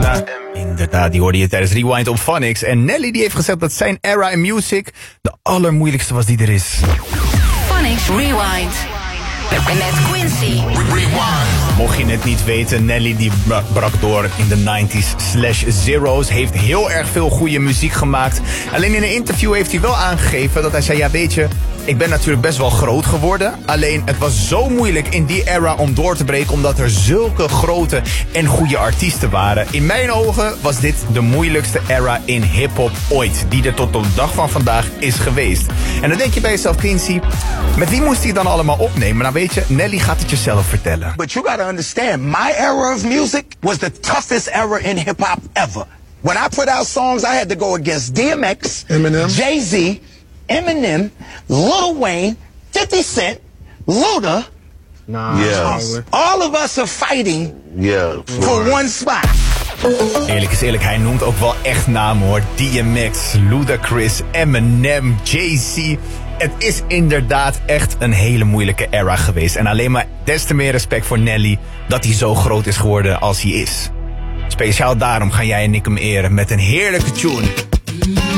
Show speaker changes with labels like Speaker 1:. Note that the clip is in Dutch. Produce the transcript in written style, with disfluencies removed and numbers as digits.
Speaker 1: Inderdaad, die hoorde je tijdens Rewind op Phonics. En Nelly die heeft gezegd dat zijn era in music de allermoeilijkste was die er is.
Speaker 2: Phonics Rewind. Met Quincy.
Speaker 1: Mocht je het niet weten, Nelly die brak door in de 90s/zeros. Heeft heel erg veel goede muziek gemaakt. Alleen in een interview heeft hij wel aangegeven dat hij zei, ja weet je, ik ben natuurlijk best wel groot geworden. Alleen het was zo moeilijk in die era om door te breken, omdat er zulke grote en goede artiesten waren. In mijn ogen was dit de moeilijkste era in hiphop ooit, die er tot op de dag van vandaag is geweest. En dan denk je bij jezelf, Quincy, met wie moest hij dan allemaal opnemen? Nou weet je, Nelly gaat het je zelf vertellen.
Speaker 3: But you gotta understand, my era of music was the toughest era in hip-hop ever. When I put out songs, I had to go against DMX,
Speaker 4: Eminem,
Speaker 3: Jay-Z, Eminem, Lil Wayne, 50 Cent, Luda.
Speaker 4: Yeah.
Speaker 3: All of us are fighting for one spot.
Speaker 1: Eerlijk is eerlijk, hij noemt ook wel echt namen hoor. DMX, Ludacris, Eminem, Jay-Z. Het is inderdaad echt een hele moeilijke era geweest. En alleen maar des te meer respect voor Nelly dat hij zo groot is geworden als hij is. Speciaal daarom gaan jij en ik hem eren met een heerlijke tune.